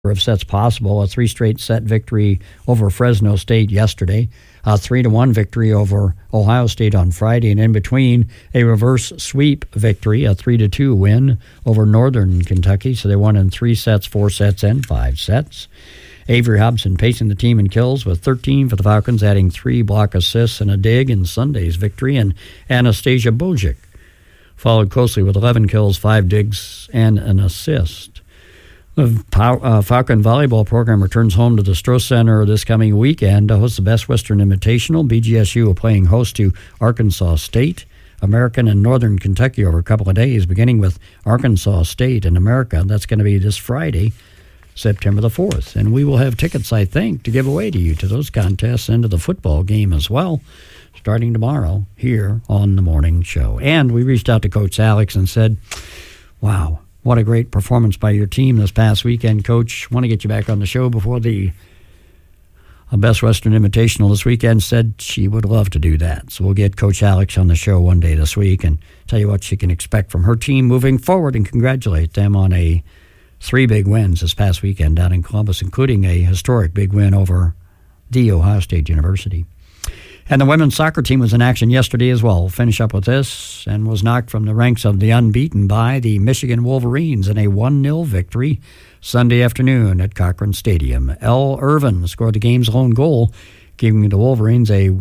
of sets possible. A 3 straight set victory over Fresno State yesterday, a 3-1 victory over Ohio State on Friday, and in between a reverse sweep victory, a 3-2 win over Northern Kentucky. So they won in 3 sets, 4 sets, and 5 sets. Avery Hobson pacing the team in kills with 13 for the Falcons, adding 3 block assists and a dig in Sunday's victory. And Anastasia Bojic followed closely with 11 kills, 5 digs, and an assist. The Falcon volleyball program returns home to the Stroh Center this coming weekend to host the Best Western Invitational. BGSU are playing host to Arkansas State, American, and Northern Kentucky over a couple of days, beginning with Arkansas State and America. That's going to be this Friday, September the 4th. And we will have tickets, I think, to give away to you to those contests and to the football game as well, starting tomorrow here on the morning show. And we reached out to Coach Alex and said, wow, what a great performance by your team this past weekend, Coach. Want to get you back on the show before the Best Western Invitational this weekend. Said she would love to do that. So we'll get Coach Alex on the show one day this week and tell you what she can expect from her team moving forward and congratulate them on 3 big wins this past weekend down in Columbus, including a historic big win over The Ohio State University. And the women's soccer team was in action yesterday as well. We'll finish up with this, and was knocked from the ranks of the unbeaten by the Michigan Wolverines in a 1-0 victory Sunday afternoon at Cochran Stadium. Elle Irvin scored the game's lone goal, giving the Wolverines a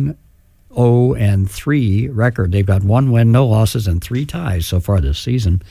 1-0-3 record. They've got 1 win, no losses, and 3 ties so far this season.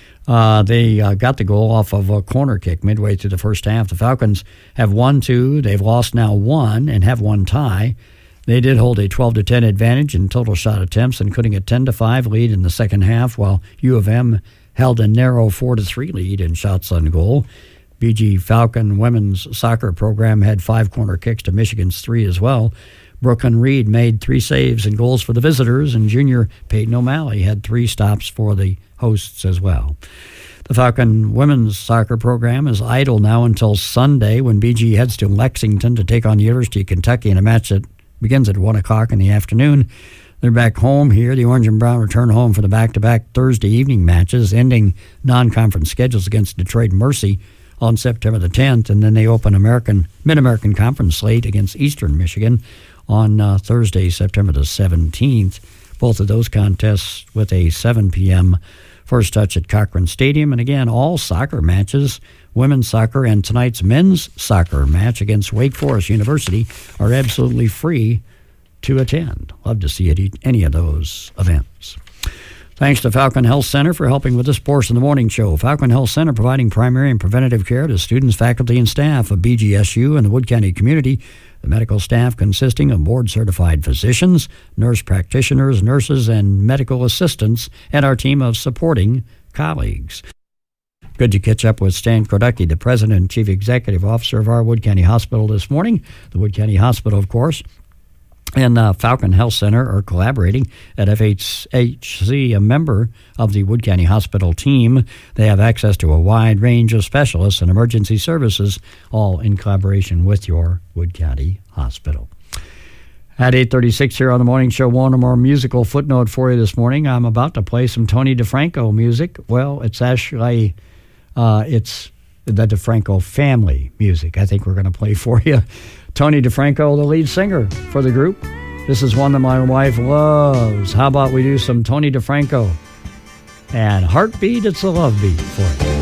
They got the goal off of a corner kick midway through the first half. The Falcons have won 2. They've lost now 1 and have 1 tie. They did hold a 12-10 advantage in total shot attempts, including a 10-5 lead in the second half, while U of M held a narrow 4-3 lead in shots on goal. BG Falcon women's soccer program had 5 corner kicks to Michigan's 3 as well. Brooklyn Reed made 3 saves and goals for the visitors, and junior Peyton O'Malley had 3 stops for the hosts as well. The Falcon women's soccer program is idle now until Sunday when BG heads to Lexington to take on the University of Kentucky in a match that begins at 1 o'clock in the afternoon. They're back home here. The Orange and Brown return home for the back-to-back Thursday evening matches, ending non-conference schedules against Detroit Mercy on September the 10th, and then they open Mid-American Conference slate against Eastern Michigan on Thursday, September the 17th. Both of those contests with a 7 p.m. first touch at Cochran Stadium. And again, all soccer matches, women's soccer and tonight's men's soccer match against Wake Forest University, are absolutely free to attend. Love to see any of those events. Thanks to Falcon Health Center for helping with this portion of the morning show. Falcon Health Center providing primary and preventative care to students, faculty, and staff of BGSU and the Wood County community. The medical staff consisting of board-certified physicians, nurse practitioners, nurses, and medical assistants, and our team of supporting colleagues. Good to catch up with Stan Kroducky, the President and Chief Executive Officer of our Wood County Hospital this morning. The Wood County Hospital, of course, and Falcon Health Center are collaborating at FHC, a member of the Wood County Hospital team. They have access to a wide range of specialists and emergency services, all in collaboration with your Wood County Hospital. At 8:36 here on the morning show, one more musical footnote for you this morning. I'm about to play some Tony DeFranco music. Well, it's actually it's the DeFranco family music I think we're going to play for you. Tony DeFranco, the lead singer for the group. This is one that my wife loves. How about we do some Tony DeFranco and Heartbeat, It's a Love Beat for you.